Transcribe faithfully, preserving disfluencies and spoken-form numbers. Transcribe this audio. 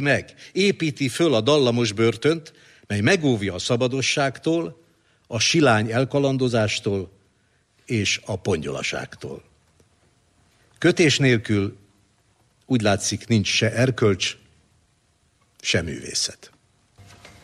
meg, építi föl a dallamos börtönt, mely megóvja a szabadosságtól, a silány elkalandozástól és a pongyolaságtól. Kötés nélkül úgy látszik nincs se erkölcs, se művészet.